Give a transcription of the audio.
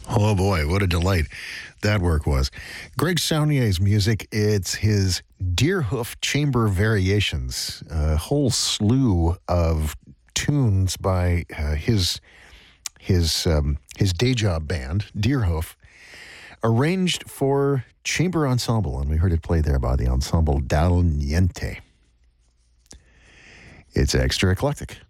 Oh boy, what a delight that work was. Greg Saunier's music, it's his Deerhoof Chamber Variations, a whole slew of tunes by his day job band, Deerhoof, arranged for chamber ensemble, and we heard it play there by the Ensemble Dal Niente. It's extra eclectic.